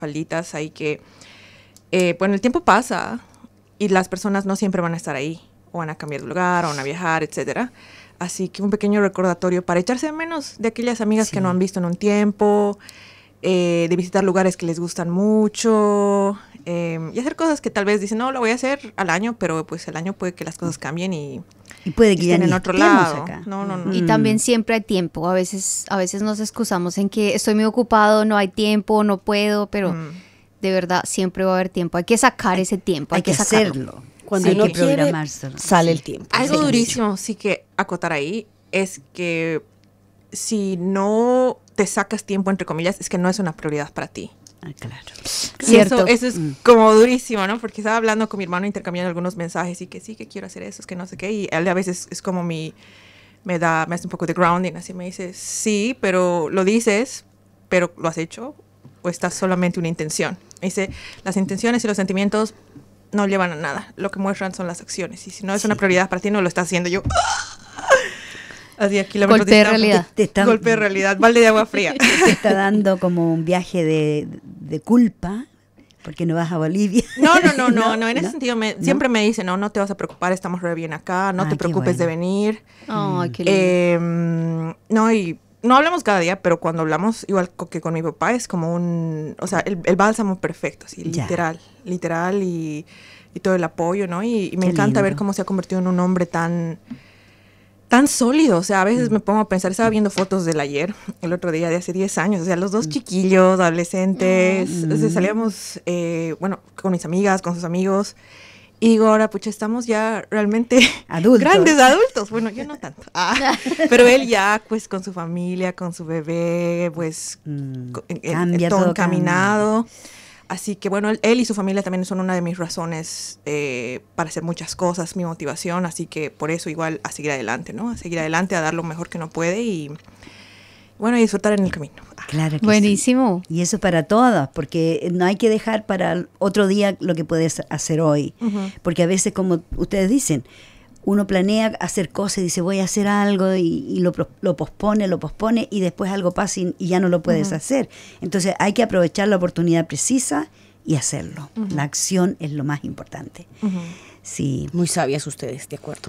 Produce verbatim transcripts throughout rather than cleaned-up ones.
falditas ahí que, eh, bueno, el tiempo pasa y las personas no siempre van a estar ahí, o van a cambiar de lugar, o van a viajar, etcétera. Así que un pequeño recordatorio para echarse de menos de aquellas amigas sí. que no han visto en un tiempo, eh, de visitar lugares que les gustan mucho, eh, y hacer cosas que tal vez dicen, no, lo voy a hacer al año, pero pues el año puede que las cosas cambien y, y puede que ya estén en otro lado. Acá. No, no, no. Y mm. también siempre hay tiempo. A veces, a veces nos excusamos en que estoy muy ocupado, no hay tiempo, no puedo, pero mm. de verdad siempre va a haber tiempo. Hay que sacar ese tiempo, hay, hay que, que hacerlo. Cuando hay uno que quiere, programárselo. Sale el tiempo. Algo sí, durísimo, sí que acotar ahí, es que si no te sacas tiempo, entre comillas, es que no es una prioridad para ti. Ah, claro. Cierto. Eso, eso es mm. como durísimo, ¿no? Porque estaba hablando con mi hermano, intercambiando algunos mensajes y que sí, que quiero hacer eso, es que no sé qué. Y él a veces es como mi, me da, me hace un poco de grounding, así me dice, sí, pero lo dices, pero ¿lo has hecho? ¿O estás solamente una intención? Me dice, las intenciones y los sentimientos no llevan a nada. Lo que muestran son las acciones. Y si no es sí. una prioridad para ti, no lo estás haciendo. Yo, así aquí la golpe de realidad. Te, te está, golpe de realidad, balde de agua fría. Te está dando como un viaje de, de culpa, porque no vas a Bolivia. No, no, no, no, no en ese ¿no? sentido me, ¿no? siempre me dice, no, no te vas a preocupar, estamos re bien acá, no Ay, te preocupes bueno. de venir. Ay, qué lindo. Eh, no, y no hablamos cada día, pero cuando hablamos, igual que con mi papá, es como un, o sea, el, el bálsamo perfecto, así, ya. literal, literal, y, y todo el apoyo, ¿no? Y, y me qué encanta lindo. ver cómo se ha convertido en un hombre tan, tan sólido, o sea, a veces mm. me pongo a pensar, estaba viendo fotos del ayer, el otro día, de hace diez años, o sea, los dos mm. chiquillos, adolescentes, mm. o sea, salíamos, eh, bueno, con mis amigas, con sus amigos, y digo, ahora, pucha, estamos ya realmente adultos. grandes adultos. Bueno, yo no tanto. Ah, pero él ya, pues, con su familia, con su bebé, pues, mm, con, cambia, todo, todo encaminado. Cambia. Así que, bueno, él, él y su familia también son una de mis razones eh, para hacer muchas cosas, mi motivación. Así que, por eso, igual, a seguir adelante, ¿no? A seguir adelante, a dar lo mejor que uno puede y, bueno, y disfrutar en el camino. Claro que buenísimo. Sí. Y eso para todas, porque no hay que dejar para otro día lo que puedes hacer hoy. Uh-huh. Porque a veces, como ustedes dicen, uno planea hacer cosas y dice voy a hacer algo y, y lo, lo pospone, lo pospone y después algo pasa y, y ya no lo puedes uh-huh. hacer. Entonces hay que aprovechar la oportunidad precisa y hacerlo. Uh-huh. La acción es lo más importante. Uh-huh. Sí. Muy sabias ustedes, de acuerdo.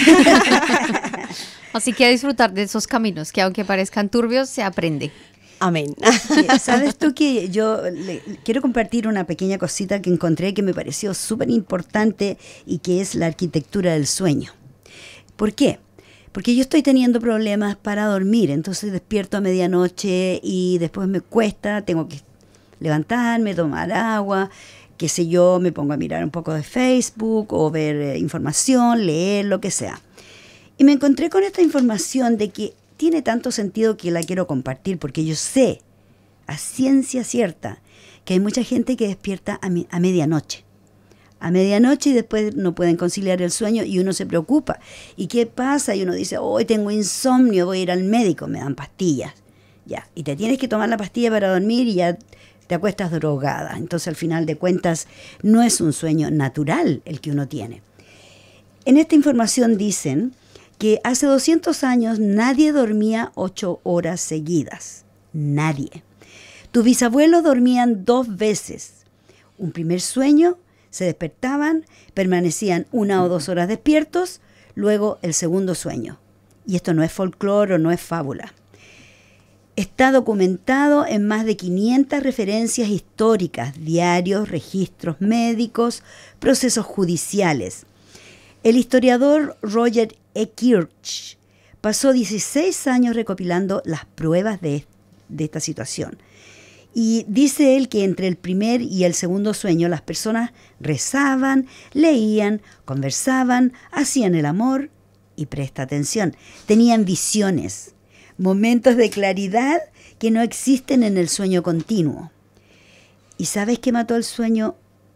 Así que a disfrutar de esos caminos que aunque parezcan turbios, se aprende. Amén. ¿Sabes tú que yo le, quiero compartir una pequeña cosita que encontré que me pareció súper importante y que es la arquitectura del sueño? ¿Por qué? Porque yo estoy teniendo problemas para dormir, entonces despierto a medianoche y después me cuesta, tengo que levantarme, tomar agua, qué sé yo, me pongo a mirar un poco de Facebook o ver eh, información, leer, lo que sea. Y me encontré con esta información de que tiene tanto sentido que la quiero compartir porque yo sé, a ciencia cierta, que hay mucha gente que despierta a, mi, a medianoche. A medianoche y después no pueden conciliar el sueño y uno se preocupa. ¿Y qué pasa? Y uno dice, hoy oh, tengo insomnio, voy a ir al médico, me dan pastillas. Ya, y te tienes que tomar la pastilla para dormir y ya te acuestas drogada. Entonces al final de cuentas no es un sueño natural el que uno tiene. En esta información dicen que hace doscientos años nadie dormía ocho horas seguidas. Nadie. Tus bisabuelos dormían dos veces. Un primer sueño, se despertaban, permanecían una o dos horas despiertos, luego el segundo sueño. Y esto no es folclore o no es fábula. Está documentado en más de quinientas referencias históricas, diarios, registros médicos, procesos judiciales. El historiador Roger E. Kirch pasó dieciséis años recopilando las pruebas de, de esta situación. Y dice él que entre el primer y el segundo sueño las personas rezaban, leían, conversaban, hacían el amor y presta atención, tenían visiones, momentos de claridad que no existen en el sueño continuo. ¿Y sabes qué mató el sueño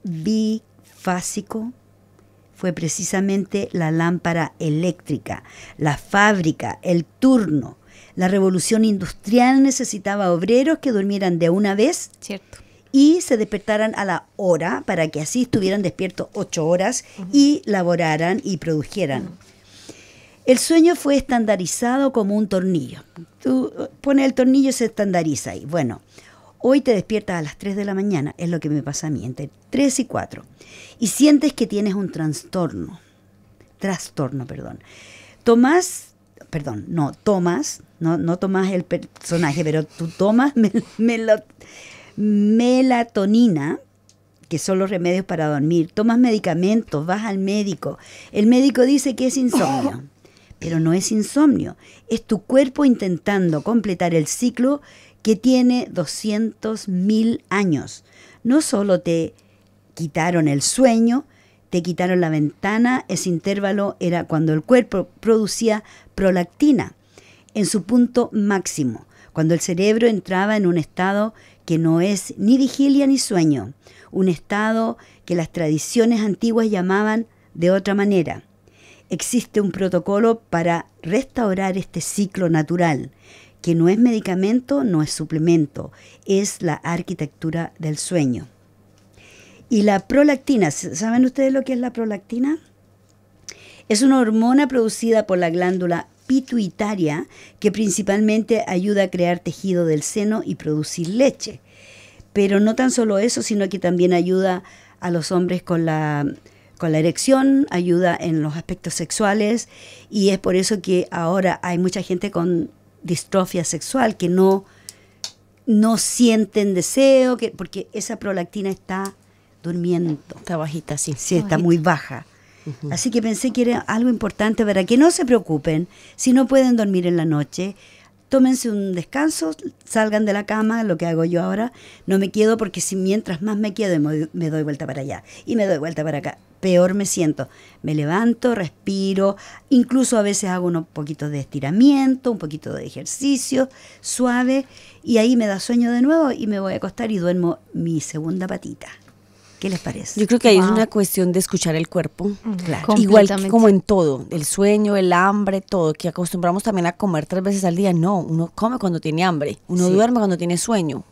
bifásico? Fue precisamente la lámpara eléctrica, la fábrica, el turno. La revolución industrial necesitaba obreros que durmieran de una vez. Cierto. Y se despertaran a la hora para que así estuvieran despiertos ocho horas uh-huh. y laboraran y produjeran. Uh-huh. El sueño fue estandarizado como un tornillo. Tú pones el tornillo y se estandariza ahí. Bueno, Hoy te despiertas a las tres de la mañana, es lo que me pasa a mí, entre tres y cuatro, y sientes que tienes un trastorno, trastorno, perdón. Tomás, perdón, no, tomas, no, no tomas el personaje, pero tú tomas mel, mel, melatonina, que son los remedios para dormir, tomas medicamentos, vas al médico, el médico dice que es insomnio, pero no es insomnio, es tu cuerpo intentando completar el ciclo que tiene doscientos mil años. No solo te quitaron el sueño, te quitaron la ventana, ese intervalo era cuando el cuerpo producía prolactina en su punto máximo, cuando el cerebro entraba en un estado que no es ni vigilia ni sueño, un estado que las tradiciones antiguas llamaban de otra manera. Existe un protocolo para restaurar este ciclo natural, que no es medicamento, no es suplemento, es la arquitectura del sueño. Y la prolactina, ¿saben ustedes lo que es la prolactina? Es una hormona producida por la glándula pituitaria que principalmente ayuda a crear tejido del seno y producir leche. Pero no tan solo eso, sino que también ayuda a los hombres con la, con la erección, ayuda en los aspectos sexuales, y es por eso que ahora hay mucha gente con distrofia sexual, que no, no sienten deseo, que, porque esa prolactina está durmiendo. Está bajita, sí. Sí, está muy baja. Uh-huh. Así que pensé que era algo importante para que no se preocupen si no pueden dormir en la noche. Tómense un descanso, salgan de la cama, lo que hago yo ahora. No me quedo porque si mientras más me quedo me, me doy vuelta para allá y me doy vuelta para acá, peor me siento. Me levanto, respiro, incluso a veces hago unos poquitos de estiramiento, un poquito de ejercicio suave, y ahí me da sueño de nuevo y me voy a acostar y duermo mi segunda patita. ¿Qué les parece? Yo creo que ahí Wow. es una cuestión de escuchar el cuerpo. Claro. Igual que como en todo, el sueño, el hambre, todo, que acostumbramos también a comer tres veces al día. No, uno come cuando tiene hambre, uno Sí. duerme cuando tiene sueño.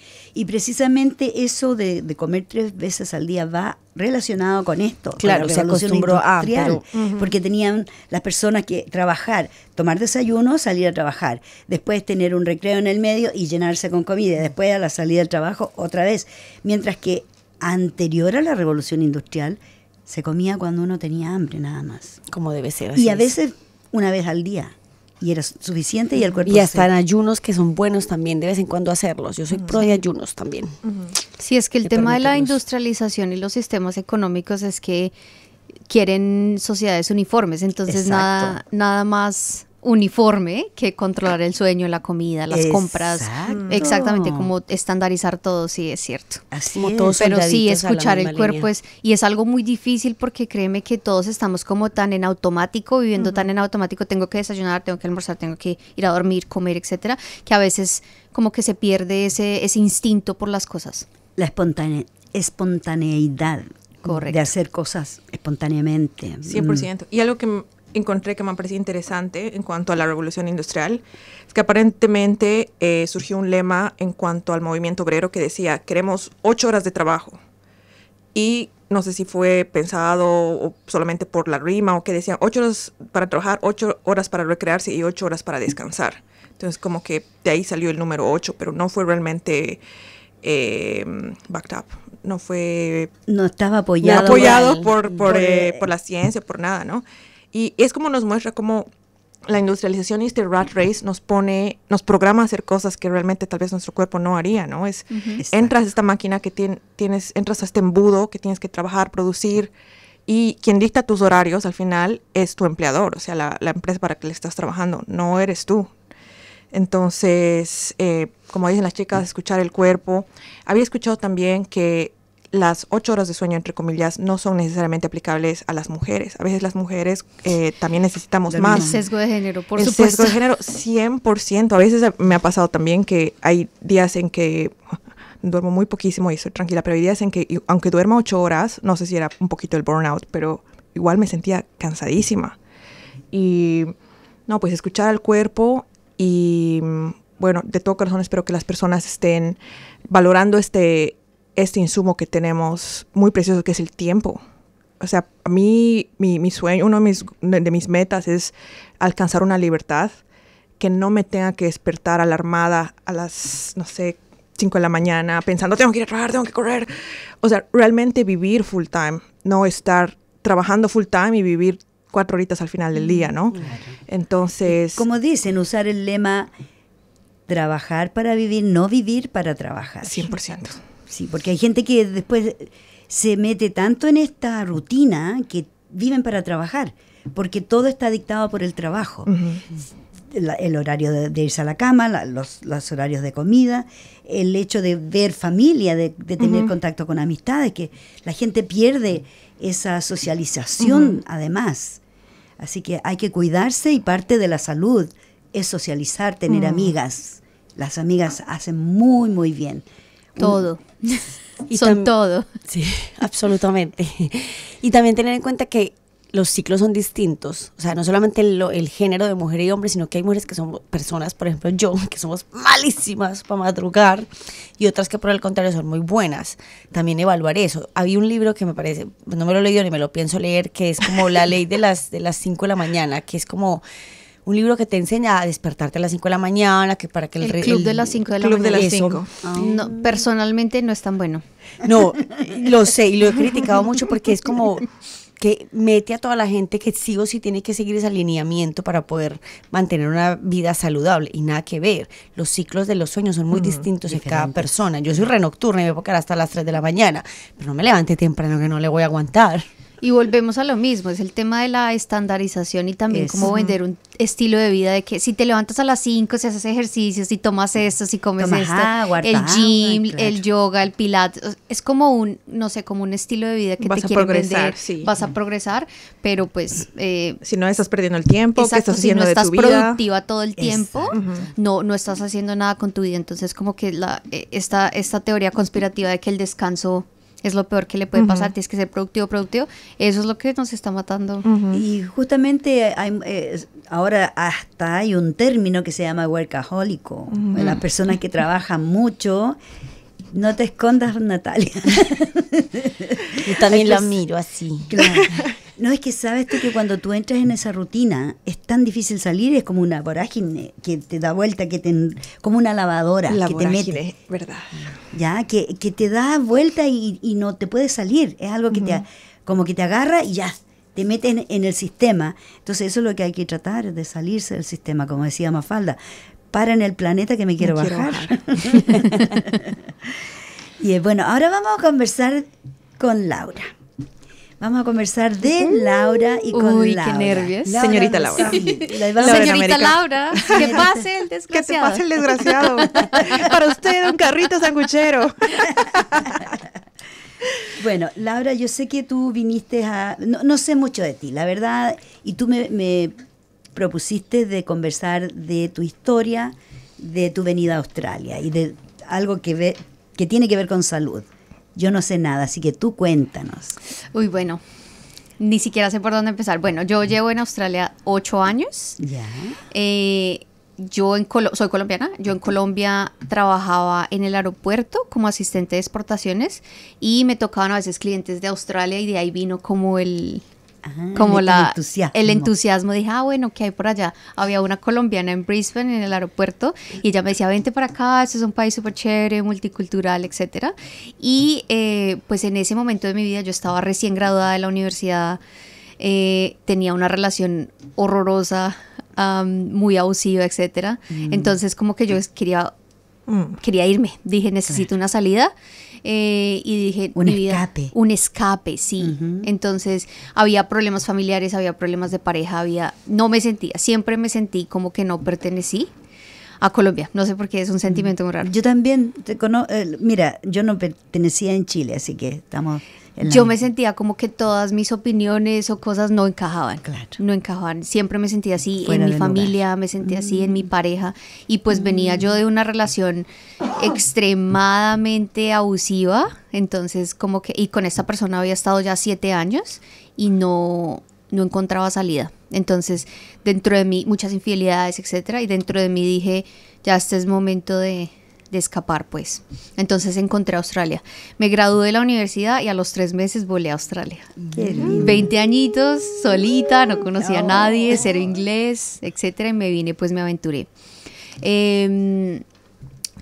Y precisamente eso de, de comer tres veces al día va relacionado con esto. Claro, con la se revolución acostumbró a, industrial, pero- Ujú. porque tenían las personas que trabajar, tomar desayuno, salir a trabajar, después tener un recreo en el medio y llenarse con comida, y después a la salida del trabajo otra vez. Mientras que anterior a la revolución industrial se comía cuando uno tenía hambre nada más. Como debe ser. Así Y a es. veces una vez al día. Y era suficiente y el cuerpo Y hasta se- en ayunos que son buenos también, de vez en cuando hacerlos. Yo soy pro de ayunos también. Sí, es que el que tema de la permitirnos. industrialización y los sistemas económicos es que quieren sociedades uniformes, entonces nada, nada más uniforme que controlar el sueño, la comida, las compras. Exacto. Exactamente, como estandarizar todo, sí, es cierto. Así Como es. todos Pero sí, soldaditos a la escuchar el misma cuerpo línea. es, y es algo muy difícil porque créeme que todos estamos como tan en automático, viviendo tan en automático, tengo que desayunar, tengo que almorzar, tengo que ir a dormir, comer, etcétera, que a veces como que se pierde ese, ese instinto por las cosas. La espontane- espontaneidad. Correcto. De hacer cosas espontáneamente. cien por ciento. Y algo que m- encontré que me parecía interesante en cuanto a la revolución industrial es que aparentemente eh, surgió un lema en cuanto al movimiento obrero que decía, queremos ocho horas de trabajo. Y no sé si fue pensado o solamente por la rima o que decían ocho horas para trabajar, ocho horas para recrearse y ocho horas para descansar. Entonces como que de ahí salió el número ocho, pero no fue realmente eh, backed up. No fue No estaba no apoyado. apoyado por- por, por, por, eh, eh, por la ciencia, por nada, ¿no? Y es como nos muestra cómo la industrialización y este rat race nos pone, nos programa a hacer cosas que realmente tal vez nuestro cuerpo no haría, ¿no? Es, Exacto. entras a esta máquina que tien- tienes, entras a este embudo que tienes que trabajar, producir, y quien dicta tus horarios al final es tu empleador, o sea, la, la empresa para que le estás trabajando, no eres tú. Entonces, eh, como dicen las chicas, escuchar el cuerpo. Había escuchado también que las ocho horas de sueño, entre comillas, no son necesariamente aplicables a las mujeres. A veces las mujeres eh, también necesitamos Lo más. El sesgo de género, por el supuesto. sesgo de género, cien por ciento. A veces me ha pasado también que hay días en que duermo muy poquísimo y estoy tranquila, pero hay días en que, y- aunque duerma ocho horas, no sé si era un poquito el burnout, pero igual me sentía cansadísima. Y no, pues escuchar al cuerpo y, mm, bueno, de todo corazón espero que las personas estén valorando este, este insumo que tenemos muy precioso, que es el tiempo. O sea, a mí, mi, mi sueño, uno de mis, de, de mis metas es alcanzar una libertad que no me tenga que despertar alarmada a las, no sé, cinco de la mañana pensando, tengo que ir a trabajar, tengo que correr. O sea, realmente vivir full time, no estar trabajando full time y vivir cuatro horitas al final del día, ¿no? Claro. Entonces... Como dicen, usar el lema trabajar para vivir, no vivir para trabajar. cien por ciento. Sí, porque hay gente que después se mete tanto en esta rutina que viven para trabajar, porque todo está dictado por el trabajo. Uh-huh. La, el horario de, de irse a la cama, la, los, los horarios de comida, el hecho de ver familia, de, de tener uh-huh. contacto con amistades, que la gente pierde esa socialización uh-huh. además. Así que hay que cuidarse y parte de la salud es socializar, tener uh-huh. amigas. Las amigas hacen muy, muy bien. Todo. Un, y son todo. Sí, absolutamente. Y también tener en cuenta que los ciclos son distintos, o sea, no solamente el, el género de mujer y hombre, sino que hay mujeres que son personas, por ejemplo yo, que somos malísimas para madrugar y otras que por el contrario son muy buenas. También evaluar eso. Había un libro que me parece, no me lo he leído ni me lo pienso leer, que es como La ley de las, de las cinco de la mañana, que es como un libro que te enseña a despertarte a las cinco de la mañana, que para que el, el club el, de las cinco de la club mañana. De las cinco. Oh. No, personalmente no es tan bueno. No, lo sé y lo he criticado mucho porque es como que mete a toda la gente que sí o sí tiene que seguir ese alineamiento para poder mantener una vida saludable y nada que ver. Los ciclos de los sueños son muy mm, distintos diferentes. En cada persona. Yo soy re nocturna y me puedo quedar hasta las tres de la mañana, pero no me levante temprano que no le voy a aguantar. Y volvemos a lo mismo, es el tema de la estandarización y también cómo vender un estilo de vida de que si te levantas a las cinco, si haces ejercicios, si tomas esto, si comes Tomas esto, agua, el agua, gym, claro. el yoga, el pilates, es como un, no sé, como un estilo de vida que vas te a quieren progresar, vender, sí. vas a progresar, pero pues... Eh, si no estás perdiendo el tiempo, exacto, ¿qué estás haciendo si no de estás tu vida? productiva todo el tiempo, uh-huh. no, no estás haciendo nada con tu vida, entonces como que la, esta, esta teoría conspirativa de que el descanso es lo peor que le puede pasar, uh-huh. tienes que ser productivo, productivo, eso es lo que nos está matando. Uh-huh. Y justamente hay, eh, ahora hasta hay un término que se llama workahólico, uh-huh. las personas que trabajan mucho. No te escondas, Natalia. Yo también la miro así. Claro. No, es que sabes tú que cuando tú entras en esa rutina es tan difícil salir, es como una vorágine que te da vuelta, que te, como una lavadora la que vorágine, te mete. verdad. Ya, que, que te da vuelta y, y no te puedes salir. Es algo que uh-huh. te como que te agarra y ya te mete en, en el sistema. Entonces eso es lo que hay que tratar, de salirse del sistema, como decía Mafalda. Para en el planeta que me quiero, me bajar. Quiero bajar. Y bueno, ahora vamos a conversar con Laura. Vamos a conversar de Laura y con Uy, Laura. Qué nervios. Laura Señorita Laura. La Laura Señorita Laura, que pase el desgraciado. Que te pase el desgraciado. Para usted, un carrito sanguchero. Bueno, Laura, yo sé que tú viniste a... No, no sé mucho de ti, la verdad, y tú me, me propusiste de conversar de tu historia, de tu venida a Australia y de algo que, ve, que tiene que ver con salud. Yo no sé nada, así que tú cuéntanos. Uy, bueno, ni siquiera sé por dónde empezar. Bueno, yo llevo en Australia ocho años. Ya. Eh, yo en Colo- soy colombiana. Yo en Colombia trabajaba en el aeropuerto como asistente de exportaciones y me tocaban a veces clientes de Australia y de ahí vino como el... Ah, como el, la, el entusiasmo. el entusiasmo, dije, ah, bueno, ¿qué hay por allá? Había una colombiana en Brisbane, en el aeropuerto, y ella me decía, vente para acá, este es un país súper chévere, multicultural, etcétera. Y eh, pues en ese momento de mi vida yo estaba recién graduada de la universidad, eh, tenía una relación horrorosa, um, muy abusiva, etcétera. Mm. Entonces como que yo quería, mm. quería irme, dije, necesito claro. una salida. Eh, y dije, un mi escape. Vida, un escape, sí. Uh-huh. Entonces, había problemas familiares, había problemas de pareja, había, no me sentía, siempre me sentí como que no pertenecí a Colombia. No sé por qué, es un sentimiento muy raro. Yo también, te cono- eh, mira, yo no pertenecía en Chile, así que estamos... Yo me sentía como que todas mis opiniones o cosas no encajaban, claro. no encajaban. Siempre me sentía así Fuera en mi familia, lugar. me sentía mm. así en mi pareja. Y pues mm. venía yo de una relación extremadamente abusiva. Entonces como que, y con esta persona había estado ya siete años y no, no encontraba salida. Entonces dentro de mí, muchas infidelidades, etcétera. Y dentro de mí dije, ya este es momento de... de escapar, pues. Entonces encontré Australia. Me gradué de la universidad y a los tres meses volé a Australia. Qué lindo. veinte añitos, solita, no conocía oh. a nadie, cero inglés, etcétera, y me vine, pues me aventuré. Eh,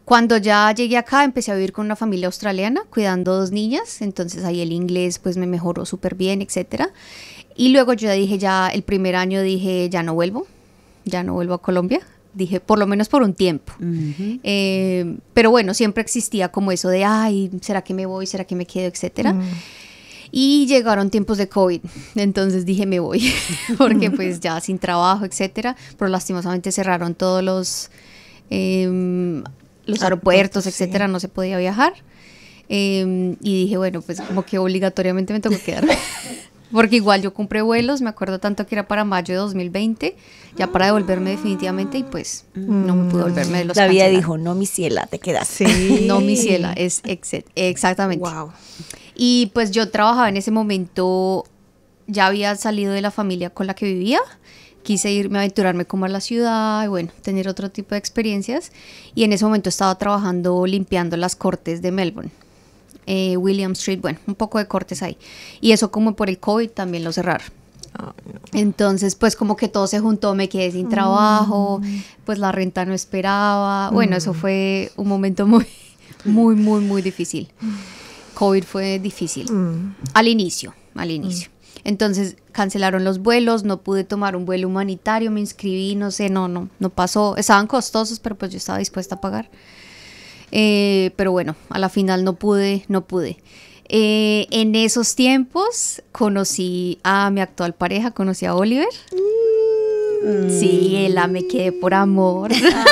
Cuando ya llegué acá, empecé a vivir con una familia australiana, cuidando dos niñas, entonces ahí el inglés pues me mejoró súper bien, etcétera. Y luego yo ya dije, ya el primer año dije, ya no vuelvo, ya no vuelvo a Colombia. Dije, por lo menos por un tiempo. Uh-huh. eh, pero bueno, siempre existía como eso de, ay, ¿será que me voy? ¿Será que me quedo? Etcétera. Uh-huh. Y llegaron tiempos de COVID, entonces dije, me voy, porque pues ya sin trabajo, etcétera. Pero lastimosamente cerraron todos los... Eh, los aeropuertos, etcétera, sí. No se podía viajar. Eh, y dije, bueno, pues como que obligatoriamente me tocó quedarme. Porque igual yo compré vuelos, me acuerdo tanto que era para mayo de dos mil veinte, ya para devolverme definitivamente, y pues mm. no me pude volverme de los La vida dijo, no, mi ciela, te quedas. Sí. No, mi ciela, es ex- exactamente. Wow. Y pues yo trabajaba en ese momento, ya había salido de la familia con la que vivía, quise irme a aventurarme como a la ciudad y bueno, tener otro tipo de experiencias. Y en ese momento estaba trabajando limpiando las cortes de Melbourne, eh, William Street, bueno, un poco de cortes ahí. Y eso como por el COVID también lo cerraron. Oh, no. Entonces pues como que todo se juntó, me quedé sin trabajo, mm. pues la renta no esperaba. Mm. Bueno, eso fue un momento muy, muy, muy, muy difícil. COVID fue difícil. Mm. Al inicio, al inicio. Mm. Entonces cancelaron los vuelos, no pude tomar un vuelo humanitario, me inscribí, no sé, no, no, no pasó. Estaban costosos, pero pues yo estaba dispuesta a pagar. Eh, pero bueno, a la final no pude, no pude. Eh, en esos tiempos conocí a mi actual pareja, conocí a Oliver. Mm. Sí, la me quedé por amor.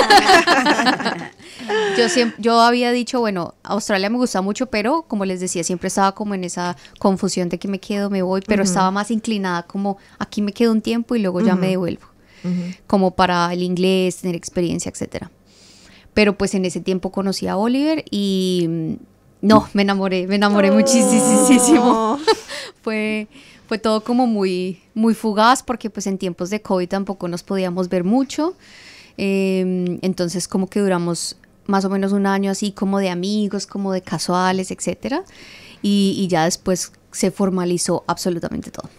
Yo siempre, yo había dicho, bueno, Australia me gusta mucho, pero como les decía, siempre estaba como en esa confusión de que me quedo, me voy, pero uh-huh. estaba más inclinada como aquí me quedo un tiempo y luego uh-huh. ya me devuelvo, uh-huh. como para el inglés, tener experiencia, etcétera. Pero pues en ese tiempo conocí a Oliver y no, me enamoré, me enamoré oh. muchísimo. fue, fue todo como muy, muy fugaz porque pues en tiempos de COVID tampoco nos podíamos ver mucho, eh, entonces como que duramos más o menos un año así como de amigos, como de casuales, etcétera. Y, y ya después se formalizó absolutamente todo.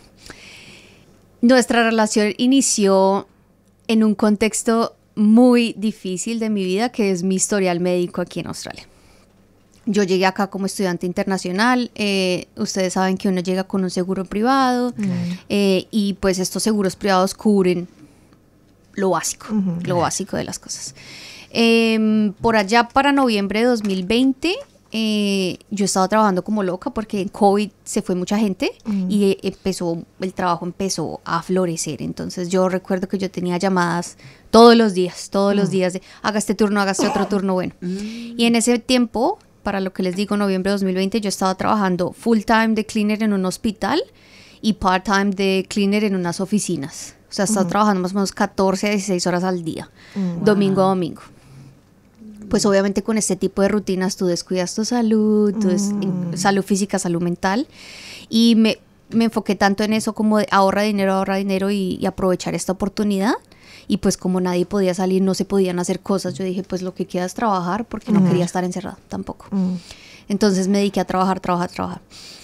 Nuestra relación inició en un contexto muy difícil de mi vida, que es mi historial médico aquí en Australia. Yo llegué acá como estudiante internacional, eh, ustedes saben que uno llega con un seguro privado, mm. eh, y pues estos seguros privados cubren lo básico, uh-huh. lo básico de las cosas. Eh, por allá para noviembre de dos mil veinte, eh, yo estaba trabajando como loca porque en COVID se fue mucha gente mm. y empezó, el trabajo empezó a florecer. Entonces yo recuerdo que yo tenía llamadas todos los días, todos mm. los días de haga este turno, haga este otro turno, bueno. Mm. Y en ese tiempo, para lo que les digo, noviembre de dos mil veinte, yo estaba trabajando full time de cleaner en un hospital y part time de cleaner en unas oficinas. O sea, estaba mm. trabajando más o menos catorce a dieciséis horas al día, mm. domingo a domingo. Pues obviamente con este tipo de rutinas tú descuidas tu salud, tu des- mm. salud física, salud mental, y me, me enfoqué tanto en eso como de ahorra dinero, ahorra dinero y, y aprovechar esta oportunidad. Y pues como nadie podía salir, no se podían hacer cosas, yo dije pues lo que queda es trabajar porque mm. no quería estar encerrada tampoco. Mm. Entonces me dediqué a trabajar, trabajar, trabajar.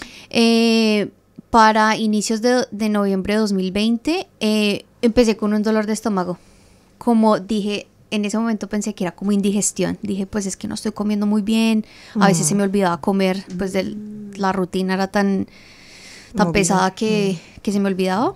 Eh, para inicios de, de noviembre de dos mil veinte eh, empecé con un dolor de estómago. Como dije, en ese momento pensé que era como indigestión. Dije, pues es que no estoy comiendo muy bien. A mm. veces se me olvidaba comer, pues de, la rutina era tan, tan pesada que, mm. que se me olvidaba.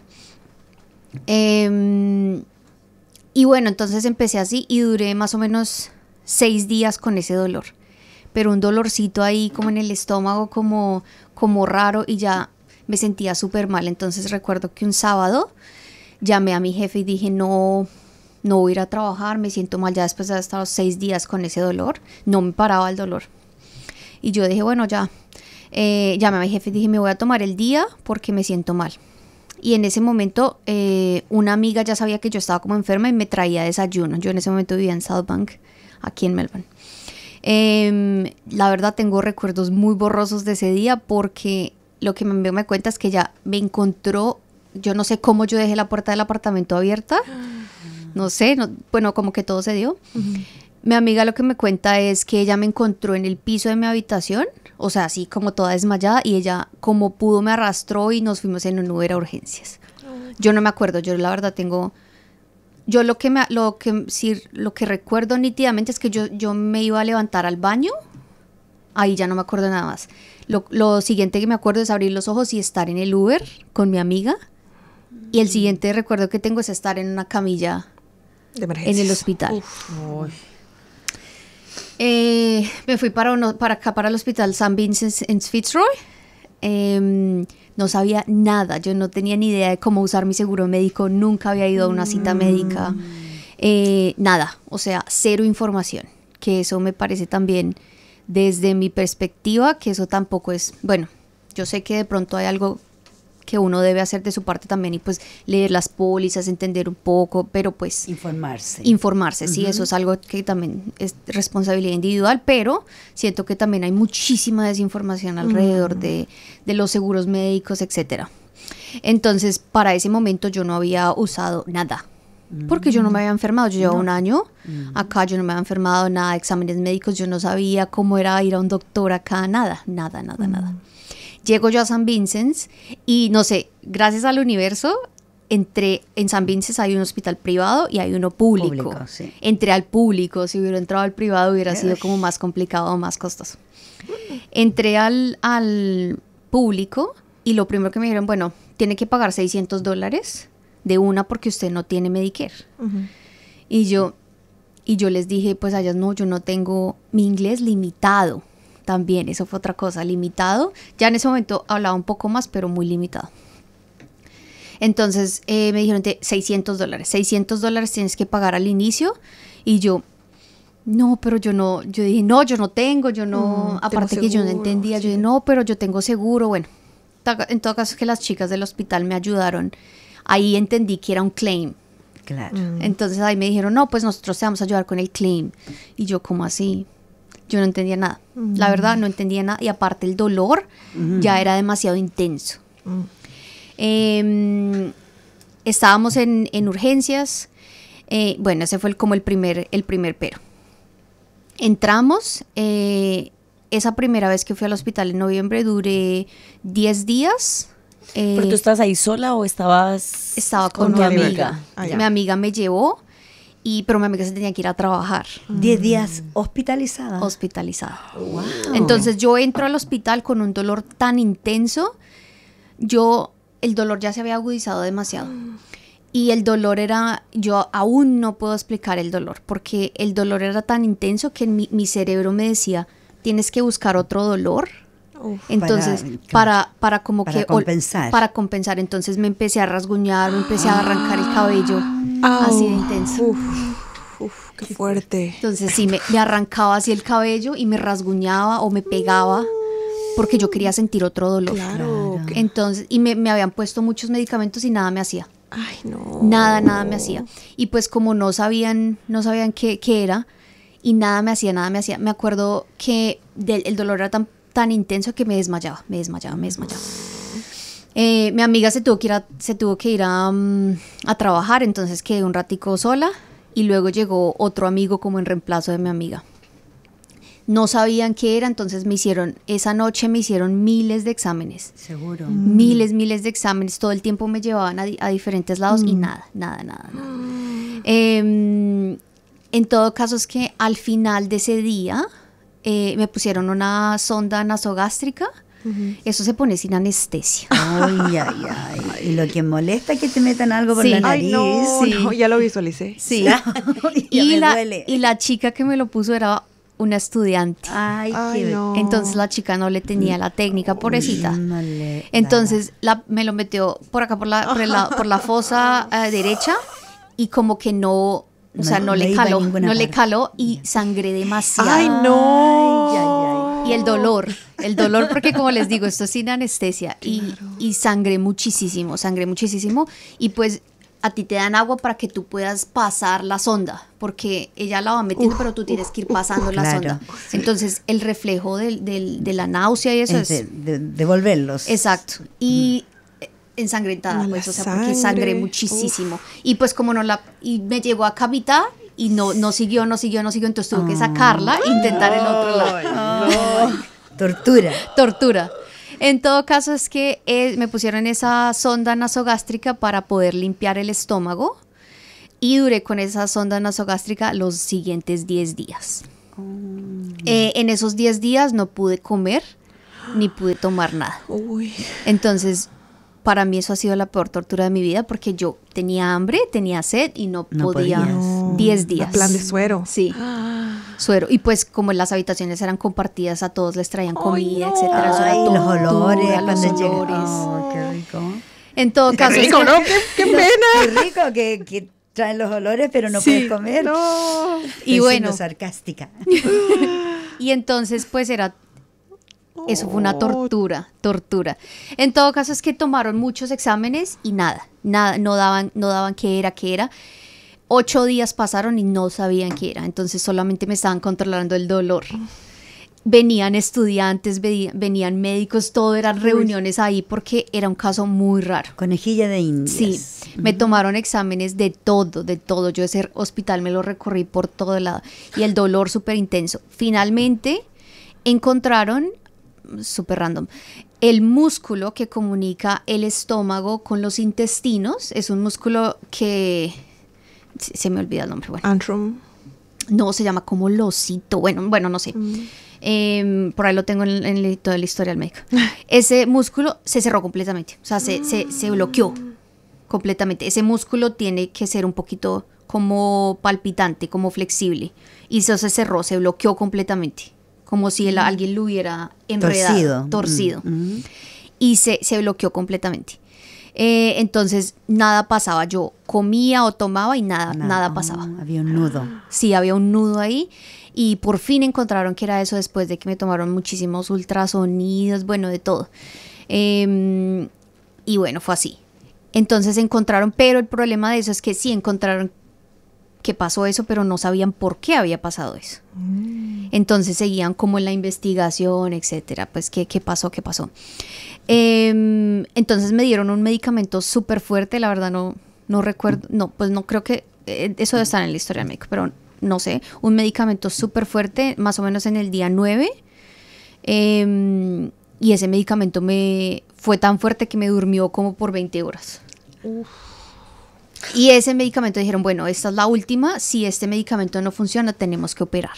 Eh, y bueno, entonces empecé así y duré más o menos seis días con ese dolor. Pero un dolorcito ahí como en el estómago, como, como raro, y ya me sentía súper mal. Entonces recuerdo que un sábado llamé a mi jefe y dije, no... no voy a ir a trabajar, me siento mal, ya después de haber estado seis días con ese dolor, no me paraba el dolor. Y yo dije, bueno, ya, eh, llamé a mi jefe y dije, me voy a tomar el día porque me siento mal. Y en ese momento, eh, una amiga ya sabía que yo estaba como enferma y me traía desayuno. Yo en ese momento vivía en Southbank, aquí en Melbourne. Eh, la verdad tengo recuerdos muy borrosos de ese día porque lo que me, me cuenta es que ella me encontró, yo no sé cómo yo dejé la puerta del apartamento abierta. No sé, no, bueno, como que todo se dio. Uh-huh. Mi amiga lo que me cuenta es que ella me encontró en el piso de mi habitación, o sea, así como toda desmayada, y ella como pudo me arrastró y nos fuimos en un Uber a urgencias. Uh-huh. Yo no me acuerdo, yo la verdad tengo yo lo que me, lo que, sí, lo que recuerdo nítidamente es que yo, yo me iba a levantar al baño, ahí ya no me acuerdo nada más. Lo, lo siguiente que me acuerdo es abrir los ojos y estar en el Uber con mi amiga, y el siguiente recuerdo que tengo es estar en una camilla De en el hospital. Eh, me fui para, uno, para acá, para el hospital San Vincent en Fitzroy. Eh, no sabía nada, yo no tenía ni idea de cómo usar mi seguro médico, nunca había ido a una cita médica, eh, nada, o sea, cero información, que eso me parece también, desde mi perspectiva, que eso tampoco es, bueno, yo sé que de pronto hay algo que uno debe hacer de su parte también y pues leer las pólizas, entender un poco, pero pues informarse. Informarse, uh-huh. Sí, eso es algo que también es responsabilidad individual, pero siento que también hay muchísima desinformación alrededor uh-huh. de, de los seguros médicos, etcétera. Entonces, para ese momento yo no había usado nada, uh-huh. porque yo no me había enfermado, yo llevaba no. un año, uh-huh. acá yo no me había enfermado, nada de exámenes médicos, yo no sabía cómo era ir a un doctor acá, nada, nada, nada, uh-huh. nada. Llego yo a San Vincent y no sé, gracias al universo, entré, en San Vincent hay un hospital privado y hay uno público. público sí. Entré al público, si hubiera entrado al privado hubiera sido como más complicado o más costoso. Entré al, al público y lo primero que me dijeron, bueno, tiene que pagar seiscientos dólares de una porque usted no tiene Medicare. Uh-huh. Y yo, y yo les dije, pues a ellas no, yo no tengo mi inglés limitado. También, eso fue otra cosa, limitado. Ya en ese momento hablaba un poco más, pero muy limitado. Entonces eh, me dijeron de seiscientos dólares. seiscientos dólares tienes que pagar al inicio. Y yo, no, pero yo no, yo dije, no, yo no tengo, yo no, mm, aparte que seguro, yo no entendía, sí. Yo dije, no, pero yo tengo seguro. Bueno, en todo caso es que las chicas del hospital me ayudaron. Ahí entendí que era un claim. Claro. Mm. Entonces ahí me dijeron, no, pues nosotros te vamos a ayudar con el claim. Y yo, ¿cómo así? Yo no entendía nada, uh-huh. la verdad no entendía nada y aparte el dolor uh-huh. ya era demasiado intenso. Uh-huh. Eh, estábamos en, en urgencias, eh, bueno, ese fue el, como el primer, el primer pero. Entramos, eh, esa primera vez que fui al hospital en noviembre duré diez días. Eh, ¿Pero tú estabas ahí sola o estabas Estaba con, con mi amiga, ah, mi amiga me llevó. Y, pero mi amiga se tenía que ir a trabajar. ¿Diez días hospitalizada? Hospitalizada. Wow. Entonces yo entro al hospital con un dolor tan intenso. Yo, el dolor ya se había agudizado demasiado. Y el dolor era, yo aún no puedo explicar el dolor, porque el dolor era tan intenso que mi, mi cerebro me decía, tienes que buscar otro dolor. Uf, entonces, para, para, para como para que... compensar. Para compensar. Entonces me empecé a rasguñar, me empecé a arrancar el cabello. Oh, así de intenso. Uf, uf, qué fuerte. Entonces sí, me, me arrancaba así el cabello y me rasguñaba o me pegaba porque yo quería sentir otro dolor. Claro. Entonces, y me, me habían puesto muchos medicamentos y nada me hacía. Ay, no. Nada, nada me hacía. Y pues como no sabían, no sabían qué, qué era y nada me hacía, nada me hacía. Me acuerdo que del, el dolor era tan, tan intenso que me desmayaba, me desmayaba, me desmayaba. Eh, mi amiga se tuvo que ir a, se tuvo que ir a, um, a trabajar, entonces quedé un ratico sola y luego llegó otro amigo como en reemplazo de mi amiga. No sabían qué era, entonces me hicieron, esa noche me hicieron miles de exámenes. Seguro. Mm. Miles, miles de exámenes, todo el tiempo me llevaban a, a diferentes lados mm. y nada, nada, nada, nada. Mm. Eh, en todo caso es que al final de ese día eh, me pusieron una sonda nasogástrica. Uh-huh. Eso se pone sin anestesia. Ay, ay, ay. Y lo que molesta es que te metan algo por sí. la nariz. Ay, no, sí. no, ya lo visualicé. Sí. y, la, y la chica que me lo puso era una estudiante. Ay, Ay no. Entonces la chica no le tenía la técnica, pobrecita. No le, Entonces la, me lo metió por acá, por la, por la, por la fosa uh, derecha y como que no, o no, sea, no, no le caló, no parte. le caló y sangré demasiado. Ay, no. Ay, ay, ay. Y el dolor, el dolor porque como les digo, esto es sin anestesia y, claro. y sangré muchísimo, sangré muchísimo y pues a ti te dan agua para que tú puedas pasar la sonda, porque ella la va metiendo, uf, pero tú tienes que ir pasando uf, la claro, sonda. Sí. Entonces el reflejo del, del, de la náusea y eso es... es de, de, devolverlos. Exacto. Y mm. ensangrentada, pues, o sea, sangre. Porque sangré muchísimo. Uf. Y pues como no la... Y me llegó a cavitar. Y no, no siguió, no siguió, no siguió, entonces tuve oh. que sacarla e intentar el otro lado. Oh. Tortura. Tortura. En todo caso es que eh, me pusieron esa sonda nasogástrica para poder limpiar el estómago Y duré con esa sonda nasogástrica los siguientes diez días. Oh. Eh, en esos diez días no pude comer ni pude tomar nada. Uy. Entonces, para mí eso ha sido la peor tortura de mi vida porque yo tenía hambre, tenía sed y no, no podía diez días. A plan de suero. Sí, suero. Y pues como las habitaciones eran compartidas, a todos les traían comida, no. etcétera. Eso Ay, era los olores, los olores. Oh, qué rico. En todo caso. Qué rico, es que, ¿no? Qué, qué pena. Qué rico que, que traen los olores, pero no sí, puedes comer. No. Y Estoy bueno. siendo sarcástica. Y entonces pues era... Eso fue una tortura, tortura. En todo caso es que tomaron muchos exámenes y nada, nada, no daban, no daban qué era, qué era. Ocho días pasaron y no sabían qué era, entonces solamente me estaban controlando el dolor. Venían estudiantes, venían médicos, todo eran reuniones ahí porque era un caso muy raro. Conejilla de indias. Sí, me tomaron exámenes de todo, de todo. Yo ese hospital me lo recorrí por todo lado y el dolor súper intenso. Finalmente encontraron... súper random, el músculo que comunica el estómago con los intestinos, es un músculo que se, se me olvida el nombre, bueno. Antrum. No, se llama como losito, bueno, bueno, no sé. Mm. Eh, por ahí lo tengo en, en toda la historia del médico. Ese músculo se cerró completamente, o sea, se, mm. se, se bloqueó completamente. Ese músculo tiene que ser un poquito como palpitante, como flexible, y eso se cerró, se bloqueó completamente. Como si el, alguien lo hubiera enredado, torcido, torcido. Mm. Y se, se bloqueó completamente. Eh, entonces, nada pasaba. Yo comía o tomaba y nada, no, nada pasaba. Oh, había un nudo. Sí, había un nudo ahí. Y por fin encontraron que era eso después de que me tomaron muchísimos ultrasonidos, bueno, de todo. Eh, y bueno, fue así. Entonces encontraron, pero el problema de eso es que sí encontraron que pasó eso, pero no sabían por qué había pasado eso. Mm. Entonces seguían como en la investigación, etcétera. Pues, ¿qué, qué pasó? ¿Qué pasó? Eh, entonces me dieron un medicamento súper fuerte, la verdad no, no recuerdo, no, pues no creo que, eh, eso debe estar en la historia del médico, pero no sé, un medicamento súper fuerte, más o menos en el día nueve, eh, y ese medicamento me fue tan fuerte que me durmió como por veinte horas. Uf. Y ese medicamento dijeron, bueno, esta es la última, si este medicamento no funciona, tenemos que operar.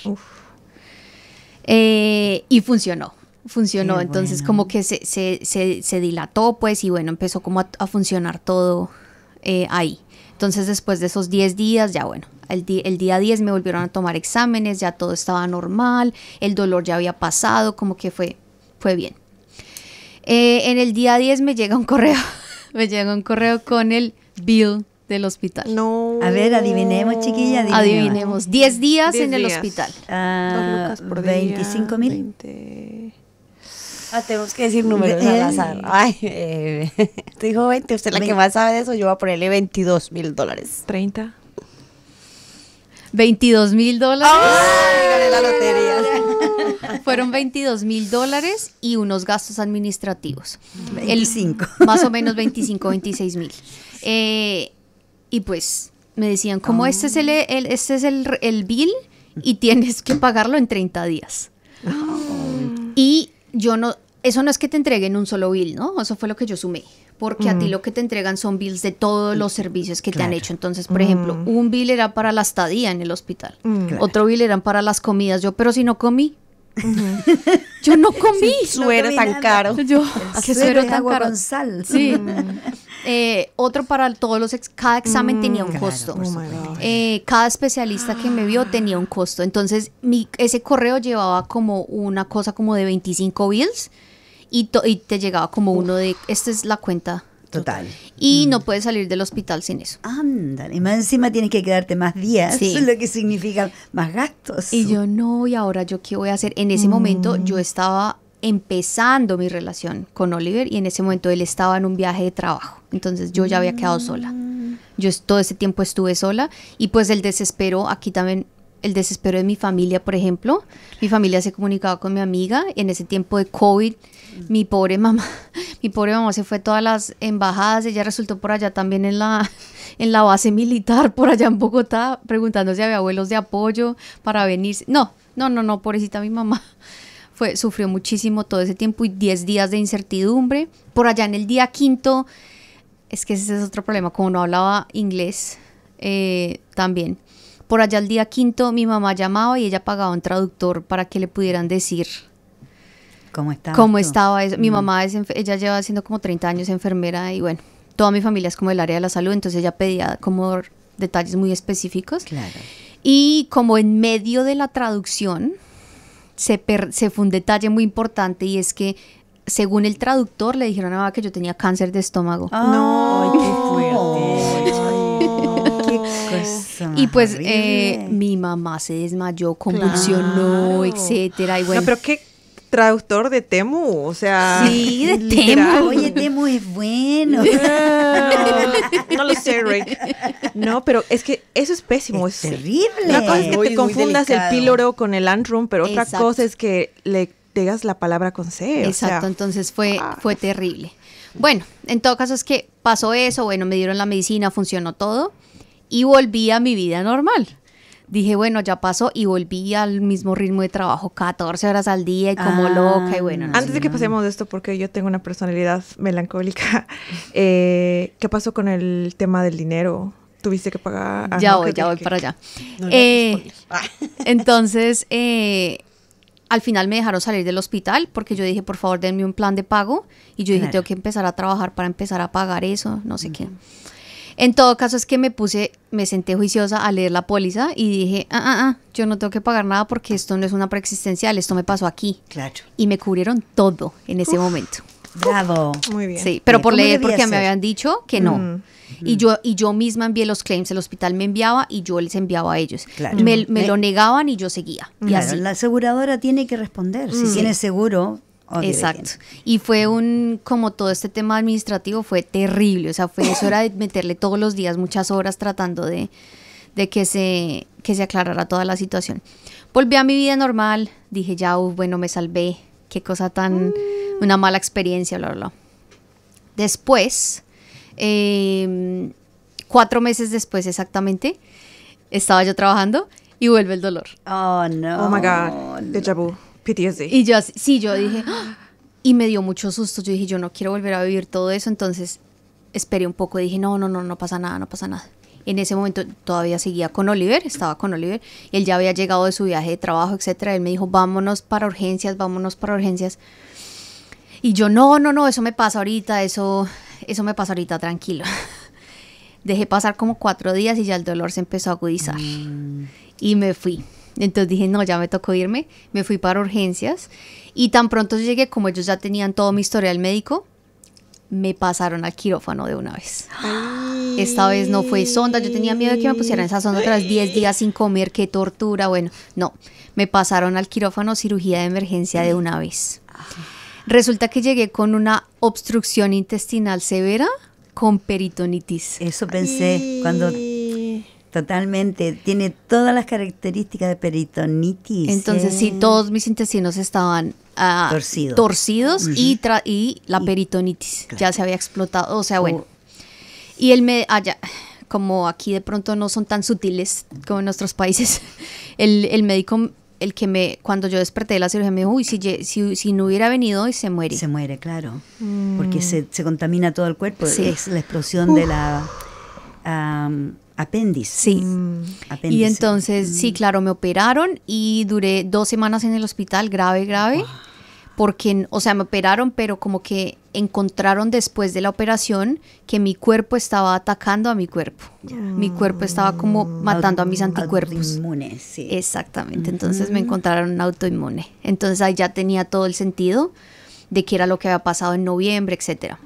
Eh, y funcionó, funcionó, qué entonces bueno. Como que se, se, se, se dilató, pues, y bueno, empezó como a, a funcionar todo eh, ahí. Entonces, después de esos diez días, ya bueno, el, di el día diez me volvieron a tomar exámenes, ya todo estaba normal, el dolor ya había pasado, como que fue, fue bien. Eh, en el día diez me llega un correo, me llega un correo con el bill del hospital. No. A ver, adivinemos, chiquilla. Adivinemos. Adivinemos. diez días diez en el días. hospital. Ah, por veinticinco mil. veinte. Ah, tenemos que decir números eh, al azar. Ay, eh, te dijo veinte. Usted es la veinte. Que más sabe de eso. Yo voy a ponerle veintidós mil dólares. treinta. veintidós mil dólares. ¡Ay! Gané la lotería. Fueron veintidós mil dólares y unos gastos administrativos. veinticinco. El, más o menos veinticinco, veintiséis mil. Eh, y pues me decían, como oh. este es, el, el, este es el, el bill y tienes que pagarlo en treinta días. Oh. Y yo no, eso no es que te entreguen un solo bill, ¿no? Eso fue lo que yo sumé. Porque mm. a ti lo que te entregan son bills de todos los servicios que claro. te han hecho. Entonces, por mm. ejemplo, un bill era para la estadía en el hospital. Mm. Claro. Otro bill eran para las comidas. Yo, pero si no comí. Uh-huh. Yo no comí. Sí, suero no tan nada. Caro. Yo, ¿qué suero tan agua caro? Con sal. Sí. eh, otro para todos los, ex cada examen mm, tenía un claro, costo. Oh eh, cada especialista que me vio tenía un costo. Entonces, mi, ese correo llevaba como una cosa como de veinticinco bills. Y, y te llegaba como Uf. uno de, esta es la cuenta total. Y mm. no puedes salir del hospital sin eso. Ándale, y más encima tienes que quedarte más días, sí. lo que significa más gastos. Y yo no, y ahora yo qué voy a hacer. En ese mm. momento yo estaba empezando mi relación con Oliver y en ese momento él estaba en un viaje de trabajo. Entonces yo ya había quedado sola. Yo todo ese tiempo estuve sola y pues el desespero, aquí también el desespero de mi familia, por ejemplo. Mi familia se comunicaba con mi amiga en ese tiempo de COVID. Mi pobre mamá, mi pobre mamá se fue a todas las embajadas, ella resultó por allá también en la, en la base militar, por allá en Bogotá, preguntando si había vuelos de apoyo para venirse. No, no, no, no, pobrecita mi mamá. Fue, sufrió muchísimo todo ese tiempo y diez días de incertidumbre. Por allá en el día quinto, es que ese es otro problema, como no hablaba inglés, eh, también. Por allá el día quinto mi mamá llamaba y ella pagaba un traductor para que le pudieran decir ¿Cómo estaba? cómo estaba eso. Mm. Mi mamá, es ella lleva siendo como treinta años enfermera y bueno, toda mi familia es como del área de la salud, entonces ella pedía como detalles muy específicos. Claro. Y como en medio de la traducción se, per, se fue un detalle muy importante y es que según el traductor le dijeron a mi mamá que yo tenía cáncer de estómago. Oh, no, qué fuerte. Qué cosa y pues eh, mi mamá se desmayó, convulsionó, claro. etcétera. Y bueno, no, pero qué traductor de Temu, o sea, sí, de literal. Temu. Oye, Temu es bueno. No, no lo sé, Rick. No, pero es que eso es pésimo. Es, es terrible. Una cosa es que muy, te confundas el píloro con el Antrum, pero otra Exacto. cosa es que le digas la palabra con C. Exacto, o sea, entonces fue, fue terrible. Bueno, en todo caso es que pasó eso, bueno, me dieron la medicina, funcionó todo y volví a mi vida normal. Dije, bueno, ya pasó y volví al mismo ritmo de trabajo, catorce horas al día y como ah, loca y bueno. No antes sé, de que no. pasemos de esto, porque yo tengo una personalidad melancólica, eh, ¿qué pasó con el tema del dinero? ¿Tuviste que pagar? Ah, ya no, voy, que, ya voy que, para allá. No, eh, entonces, eh, al final me dejaron salir del hospital porque yo dije, por favor, denme un plan de pago. Y yo dije, claro. tengo que empezar a trabajar para empezar a pagar eso, no sé uh-huh. qué. En todo caso es que me puse, me senté juiciosa a leer la póliza y dije, ah, ah, ah, yo no tengo que pagar nada porque esto no es una preexistencial, esto me pasó aquí. Claro. Y me cubrieron todo en ese Uf, momento. Bravo. Muy bien. Sí, pero bien. por leer, porque ser? me habían dicho que no. Mm. Y yo, y yo misma envié los claims, el hospital me enviaba y yo les enviaba a ellos. Claro. Me, me, me lo negaban y yo seguía. Y claro, así. La aseguradora tiene que responder. Si mm. tiene seguro... Exacto. Y fue un, como todo este tema administrativo fue terrible, o sea, fue eso era de meterle todos los días muchas horas tratando de, de que se, que se aclarara toda la situación. Volví a mi vida normal, dije ya, uh, bueno, me salvé, qué cosa tan, mm. una mala experiencia, bla, bla, bla. Después, eh, cuatro meses después exactamente, estaba yo trabajando y vuelve el dolor. Oh, no. Oh, my God, déjà vu. P T S D. Y yo, sí, yo dije, ¡ah! Y me dio mucho susto. Yo dije, yo no quiero volver a vivir todo eso. Entonces esperé un poco. Dije, no, no, no, no pasa nada, no pasa nada. En ese momento todavía seguía con Oliver, estaba con Oliver. Él ya había llegado de su viaje de trabajo, etcétera. Él me dijo, vámonos para urgencias, vámonos para urgencias. Y yo, no, no, no, eso me pasa ahorita, eso, eso me pasa ahorita, tranquilo. Dejé pasar como cuatro días y ya el dolor se empezó a agudizar. Mm. Y me fui. Entonces dije, no, ya me tocó irme, me fui para urgencias y tan pronto llegué, como ellos ya tenían todo mi historial médico, me pasaron al quirófano de una vez. Ay. Esta vez no fue sonda, yo tenía miedo de que me pusieran esa sonda tras diez días sin comer, qué tortura, bueno, no, me pasaron al quirófano, cirugía de emergencia de una vez. Resulta que llegué con una obstrucción intestinal severa con peritonitis. Eso pensé Ay. cuando... Totalmente, tiene todas las características de peritonitis. Entonces ¿eh? sí, todos mis intestinos estaban uh, Torcido. torcidos uh-huh. y, tra- y la y, peritonitis claro. ya se había explotado, o sea, bueno. Oh. Y él me, allá, como aquí de pronto no son tan sutiles como en nuestros países, el, el médico, el que me, cuando yo desperté de la cirugía me dijo, uy, si, si, si no hubiera venido hoy se muere. Se muere, claro, mm. porque se, se contamina todo el cuerpo, sí. es la explosión uh. de la... Um, apéndice. Sí. Mm. Apéndice. Y entonces, mm. sí, claro, me operaron y duré dos semanas en el hospital, grave, grave, wow. porque, o sea, me operaron, pero como que encontraron después de la operación que mi cuerpo estaba atacando a mi cuerpo. Mm. Mi cuerpo estaba como matando Auto, a mis anticuerpos. Autoinmune, sí. Exactamente, mm-hmm. entonces me encontraron un autoinmune. Entonces ahí ya tenía todo el sentido de qué era lo que había pasado en noviembre, etcétera.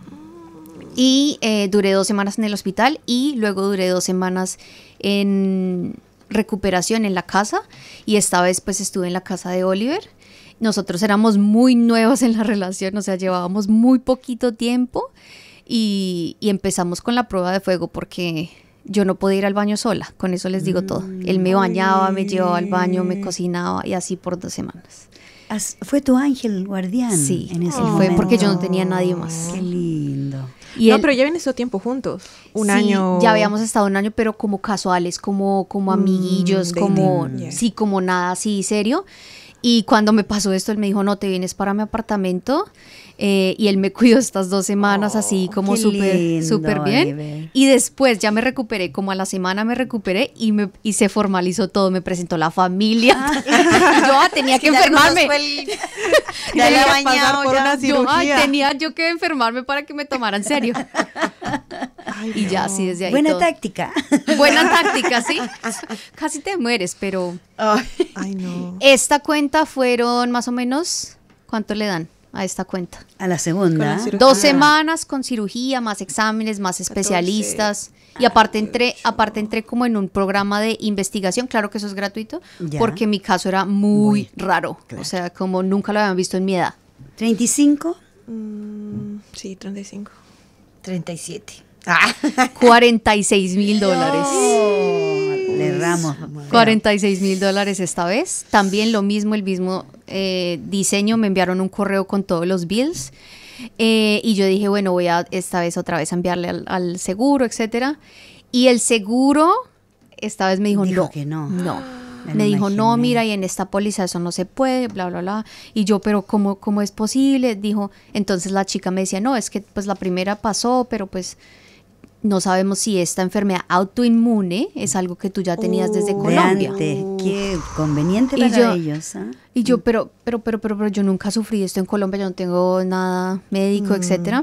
Y eh, duré dos semanas en el hospital y luego duré dos semanas en recuperación en la casa y esta vez pues estuve en la casa de Oliver. Nosotros éramos muy nuevos en la relación, o sea, llevábamos muy poquito tiempo y, y empezamos con la prueba de fuego porque yo no podía ir al baño sola, con eso les digo todo. Él me bañaba, me llevaba al baño, me cocinaba y así por dos semanas. ¿Fue tu ángel guardián? Sí, en ese él momento. fue porque yo no tenía nadie más. Qué lindo. Y no, él, pero ya habían estado tiempo juntos, un sí, año. Ya habíamos estado un año, pero como casuales, como, como amiguillos, mm, como, yeah. sí, como nada así serio. Y cuando me pasó esto, él me dijo, no, te vienes para mi apartamento, Eh, y él me cuidó estas dos semanas Oh, así como qué súper lindo, súper bien. Oliver. Y después ya me recuperé, como a la semana me recuperé y, me, y se formalizó todo, me presentó la familia. Yo ah, tenía que enfermarme. Ya la Pasar bañado, por ya. una Yo, ay, cirugía. tenía yo que enfermarme para que me tomaran en serio. Ay, Y ya no. así desde ahí Buena todo. táctica. Buena táctica, sí. Casi te mueres, pero Ay. Ay, no. esta cuenta fueron más o menos, ¿cuánto le dan a esta cuenta? A la segunda. Con la cirugía. Dos Ah. semanas con cirugía, más exámenes, más especialistas. Y aparte entré, aparte entré como en un programa de investigación, claro que eso es gratuito, Ya. porque mi caso era muy, raro. O sea, como nunca lo habían visto en mi edad. ¿treinta y cinco? Mm, sí, treinta y cinco. treinta y siete. cuarenta y seis mil dólares. Oh, le erramos. cuarenta y seis mil dólares esta vez. También lo mismo, el mismo eh, diseño. Me enviaron un correo con todos los bills. Eh, y yo dije, bueno, voy a esta vez otra vez a enviarle al, al seguro, etcétera. Y el seguro esta vez me dijo, Dijo no, que no. no. Me Me lo dijo, no, imaginé. mira, y en esta póliza eso no se puede, bla, bla, bla. Y yo, pero ¿cómo, cómo es posible? Dijo, entonces la chica me decía, no, es que pues la primera pasó, pero pues no sabemos si esta enfermedad autoinmune es algo que tú ya tenías desde Uh, De Colombia. antes. Qué conveniente Y para yo- ellos. ¿ah? Y yo, pero, pero, pero, pero, pero yo nunca sufrí esto en Colombia, yo no tengo nada médico, etcétera.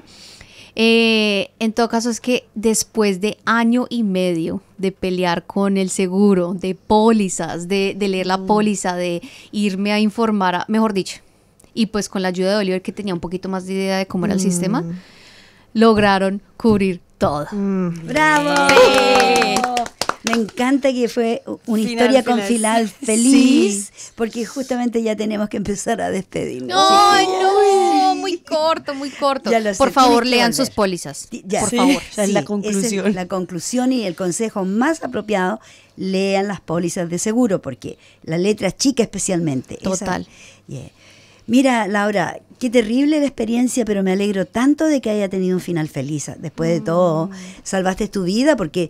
Eh, en todo caso es que después de año y medio de pelear con el seguro, de pólizas, de, de leer la póliza, de irme a informar, a- mejor dicho, y pues con la ayuda de Oliver que tenía un poquito más de idea de cómo era el sistema, lograron cubrir todo. Mm. ¡Bravo! Sí. Me encanta que fue una Final historia con feliz. final feliz, porque justamente ya tenemos que empezar a despedirnos. ¡Ay, no! Muy corto, muy corto. Ya lo sé, Por favor, tienes que lean volver. sus pólizas. Ti- ya. Por Sí. favor. Esa es la esa conclusión. es la conclusión y el consejo más apropiado, lean las pólizas de seguro, porque la letra chica especialmente. esa- Total. Yeah. Mira, Laura, qué terrible la experiencia, pero me alegro tanto de que haya tenido un final feliz. Después de todo, salvaste tu vida porque,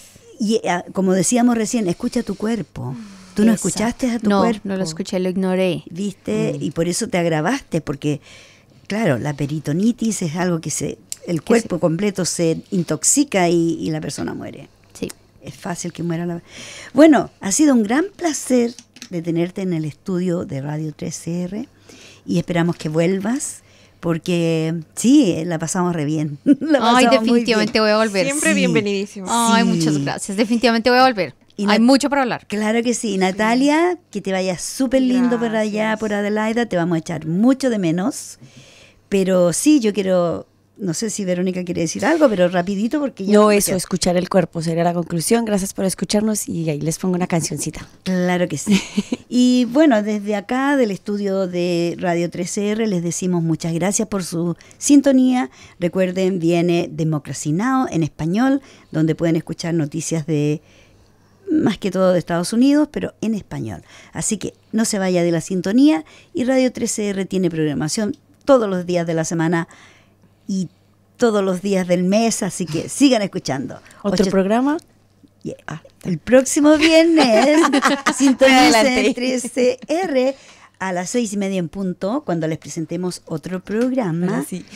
y, ah, como decíamos recién, escucha tu cuerpo. Tú no Exacto. escuchaste a tu no, cuerpo. No, lo escuché, lo ignoré. ¿Viste? Y por eso te agravaste, porque, claro, la peritonitis es algo que se, el cuerpo completo se intoxica y, y la persona muere. Sí. Es fácil que muera la... Bueno, ha sido un gran placer de tenerte en el estudio de Radio tres C R y esperamos que vuelvas, porque sí, la pasamos re bien. La Ay, pasamos muy definitivamente bien. voy a volver. Siempre Sí. bienvenidísimo. Ay, Sí. muchas gracias. Definitivamente voy a volver. Y Hay Nat- mucho para hablar. Claro que sí. Natalia, que te vaya súper lindo por allá, Gracias. por Adelaida. Te vamos a echar mucho de menos. Pero sí, yo quiero... No sé si Verónica quiere decir algo, pero rapidito porque ya... No, eso, escuchar el cuerpo sería la conclusión. Gracias por escucharnos y ahí les pongo una cancioncita. Claro que sí. Y bueno, desde acá del estudio de Radio tres C R les decimos muchas gracias por su sintonía. Recuerden, viene Democracy Now! En español, donde pueden escuchar noticias de, más que todo de Estados Unidos, pero en español. Así que no se vaya de la sintonía y Radio tres C R tiene programación todos los días de la semana y todos los días del mes, así que sigan escuchando. ¿Otro Ocho- programa? Yeah. El próximo viernes sintonicen Adelante. tres C R a las seis y media en punto cuando les presentemos otro programa. Ahora sí.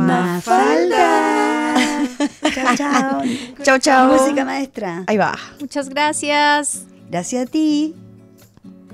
Mafalda. Chao, chao. Chao, chao. Música maestra. Ahí va. Muchas gracias. Gracias a ti.